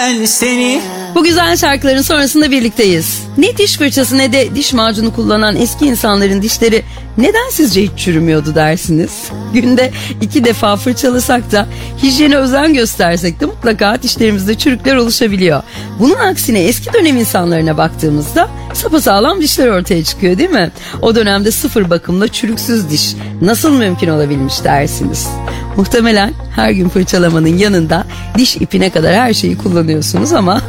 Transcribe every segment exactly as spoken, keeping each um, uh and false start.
Ben seni. Bu güzel şarkıların sonrasında birlikteyiz. Ne diş fırçası ne de diş macunu kullanan eski insanların dişleri neden sizce hiç çürümüyordu dersiniz? Günde iki defa fırçalasak da hijyene özen göstersek de mutlaka dişlerimizde çürükler oluşabiliyor. Bunun aksine eski dönem insanlarına baktığımızda sapasağlam dişler ortaya çıkıyor, değil mi? O dönemde sıfır bakımla çürüksüz diş nasıl mümkün olabilmiş dersiniz? Muhtemelen her gün fırçalamanın yanında diş ipine kadar her şeyi kullanıyorsunuz ama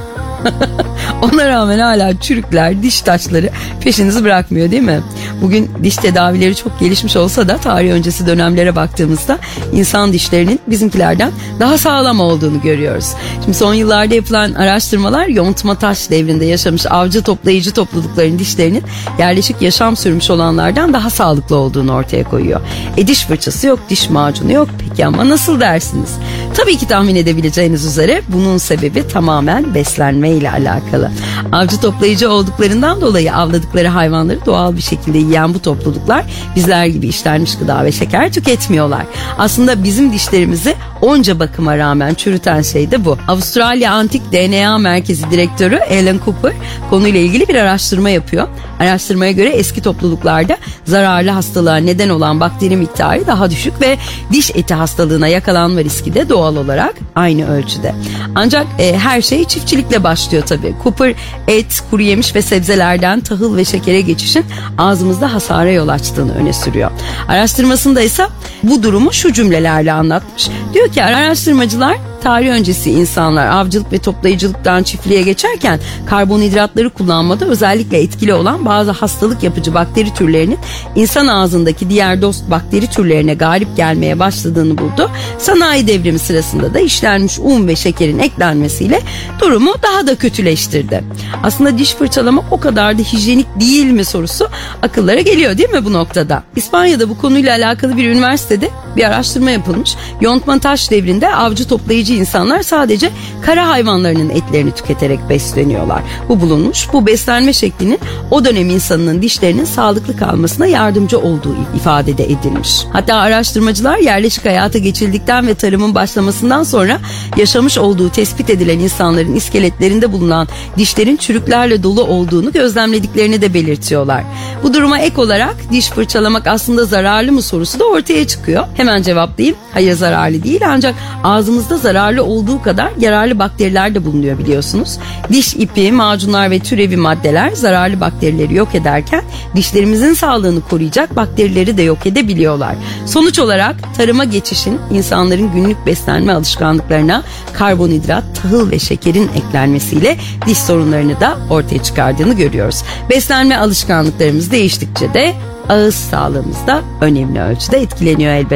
ona rağmen hala çürükler, diş taşları peşinizi bırakmıyor, değil mi? Bugün diş tedavileri çok gelişmiş olsa da tarih öncesi dönemlere baktığımızda insan dişlerinin bizimkilerden daha sağlam olduğunu görüyoruz. Şimdi son yıllarda yapılan araştırmalar yontma taş devrinde yaşamış avcı toplayıcı toplulukların dişlerinin yerleşik yaşam sürmüş olanlardan daha sağlıklı olduğunu ortaya koyuyor. E diş fırçası yok, diş macunu yok. Peki ama nasıl dersiniz? Tabii ki tahmin edebileceğiniz üzere bunun sebebi tamamen beslenme ile alakalı. Avcı toplayıcı olduklarından dolayı avladıkları hayvanları doğal bir şekilde yiyen bu topluluklar bizler gibi işlenmiş gıda ve şeker tüketmiyorlar. Aslında bizim dişlerimizi onca bakıma rağmen çürüten şey de bu. Avustralya Antik D N A Merkezi Direktörü Alan Cooper konuyla ilgili bir araştırma yapıyor. Araştırmaya göre eski topluluklarda zararlı hastalığa neden olan bakteri miktarı daha düşük ve diş eti hastalığına yakalanma riski de doğal olarak aynı ölçüde. Ancak e, her şey çiftçilikle başlıyor tabii. Cooper et, kuru yemiş ve sebzelerden tahıl ve şekere geçişin ağzımızda hasara yol açtığını öne sürüyor. Araştırmasında ise bu durumu şu cümlelerle anlatmış. Diyor ki araştırmacılar tarih öncesi insanlar avcılık ve toplayıcılıktan çiftliğe geçerken karbonhidratları kullanmada özellikle etkili olan bazı hastalık yapıcı bakteri türlerinin insan ağzındaki diğer dost bakteri türlerine galip gelmeye başladığını buldu. Sanayi devrimi sırasında da işlenmiş un ve şekerin eklenmesiyle durumu daha da kötüleştirdi. Aslında diş fırçalamak o kadar da hijyenik değil mi sorusu akıllara geliyor, değil mi bu noktada? İspanya'da bu konuyla alakalı bir üniversitede bir araştırma yapılmış. Yontma taş devrinde avcı toplayıcı insanlar sadece kara hayvanlarının etlerini tüketerek besleniyorlar. Bu bulunmuş. Bu beslenme şeklinin o dönem insanının dişlerinin sağlıklı kalmasına yardımcı olduğu ifade edilmiş. Hatta araştırmacılar yerleşik hayata geçildikten ve tarımın başlamasından sonra yaşamış olduğu tespit edilen insanların iskeletlerinde bulunan dişlerin çürüklerle dolu olduğunu gözlemlediklerini de belirtiyorlar. Bu duruma ek olarak diş fırçalamak aslında zararlı mı sorusu da ortaya çıkıyor. Hemen cevaplayayım. Hayır, zararlı değil, ancak ağzımızda zararlı olduğu kadar yararlı bakteriler de bulunuyor biliyorsunuz. Diş ipi, macunlar ve türevi maddeler zararlı bakterileri yok ederken dişlerimizin sağlığını koruyacak bakterileri de yok edebiliyorlar. Sonuç olarak tarıma geçişin insanların günlük beslenme alışkanlıklarına karbonhidrat, tahıl ve şekerin eklenmesiyle diş sorunlarını da ortaya çıkardığını görüyoruz. Beslenme alışkanlıklarımız değiştikçe de ağız sağlığımız da önemli ölçüde etkileniyor elbette.